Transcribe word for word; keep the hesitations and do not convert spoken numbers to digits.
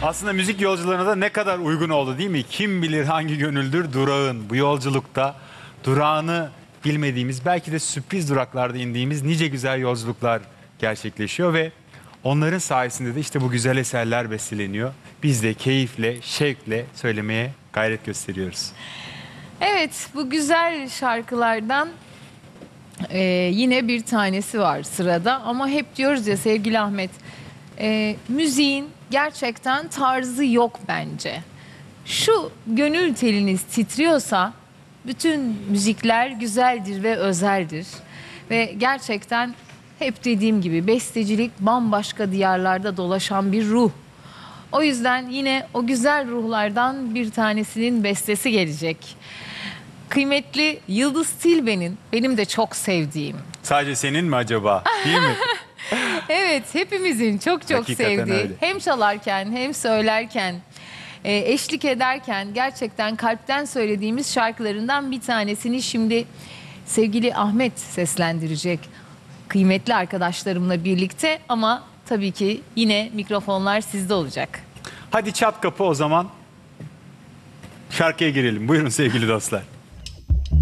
Aslında müzik yolcularına da ne kadar uygun oldu değil mi? Kim bilir hangi gönüldür durağın. Bu yolculukta durağını bilmediğimiz, belki de sürpriz duraklarda indiğimiz nice güzel yolculuklar gerçekleşiyor ve onların sayesinde de işte bu güzel eserler besteleniyor. Biz de keyifle, şevkle söylemeye gayret gösteriyoruz. Evet, bu güzel şarkılardan e, yine bir tanesi var sırada. Ama hep diyoruz ya sevgili Ahmet, e, müziğin gerçekten tarzı yok bence. Şu gönül teliniz titriyorsa bütün müzikler güzeldir ve özeldir. Ve gerçekten hep dediğim gibi bestecilik bambaşka diyarlarda dolaşan bir ruh. O yüzden yine o güzel ruhlardan bir tanesinin bestesi gelecek. Kıymetli Yıldız Tilbe'nin, benim de çok sevdiğim. Sadece senin mi acaba? Değil mi? Evet, hepimizin çok çok Hakikaten sevdiği. öyle. Hem çalarken hem söylerken, e, eşlik ederken gerçekten kalpten söylediğimiz şarkılarından bir tanesini şimdi sevgili Ahmet seslendirecek. Kıymetli arkadaşlarımla birlikte, ama tabii ki yine mikrofonlar sizde olacak. Hadi çat kapı o zaman şarkıya girelim. Buyurun sevgili dostlar.